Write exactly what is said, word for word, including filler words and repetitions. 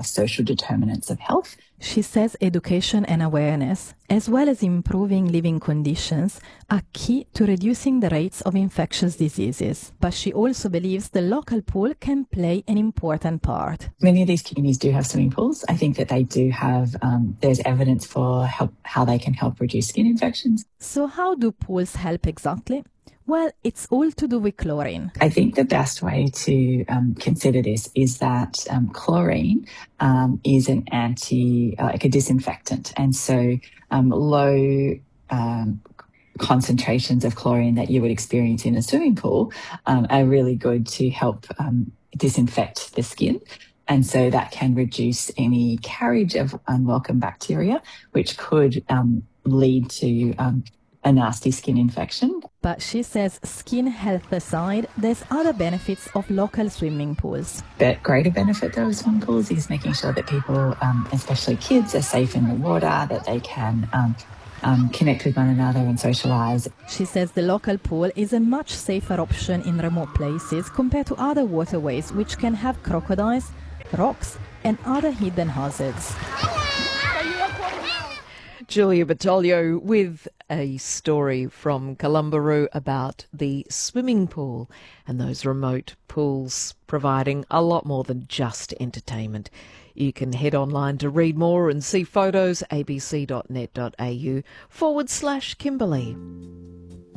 social determinants of health. She says education and awareness, as well as improving living conditions, are key to reducing the rates of infectious diseases. But she also believes the local pool can play an important part. Many of these communities do have swimming pools. I think that they do have, um, there's evidence for help, how they can help reduce skin infections. So how do pools help exactly? Well, it's all to do with chlorine. I think the best way to um, consider this is that um, chlorine um, is an anti, uh, like a disinfectant. And so um, low um, concentrations of chlorine that you would experience in a swimming pool um, are really good to help um, disinfect the skin. And so that can reduce any carriage of unwelcome bacteria, which could um, lead to um, a nasty skin infection. But she says skin health aside, there's other benefits of local swimming pools. The greater benefit though of swimming pools is making sure that people, um, especially kids, are safe in the water, that they can um, um, connect with one another and socialise. She says the local pool is a much safer option in remote places compared to other waterways which can have crocodiles, rocks and other hidden hazards. Julia Battaglio with a story from Columbaroo about the swimming pool and those remote pools providing a lot more than just entertainment. You can head online to read more and see photos, abc.net.au forward slash Kimberley.